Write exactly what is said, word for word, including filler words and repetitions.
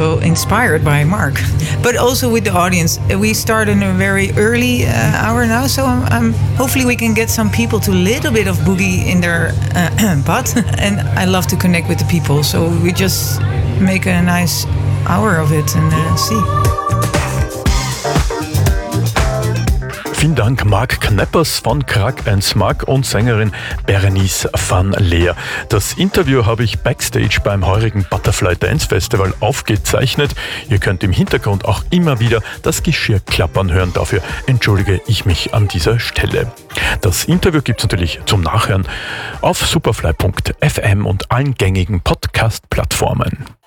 also inspired by Mark, but also with the audience. We start in a very early uh, hour now, so I'm, I'm, hopefully we can get some people to a little bit of boogie in their uh, butt. And I love to connect with the people, so we just make a nice hour of it and uh, see. Vielen Dank, Mark Kneppers von Krak and Smug und Sängerin Berenice van Leer. Das Interview habe ich backstage beim heurigen Butterfly Dance Festival aufgezeichnet. Ihr könnt im Hintergrund auch immer wieder das Geschirr klappern hören. Dafür entschuldige ich mich an dieser Stelle. Das Interview gibt es natürlich zum Nachhören auf superfly punkt f m und allen gängigen Podcast-Plattformen.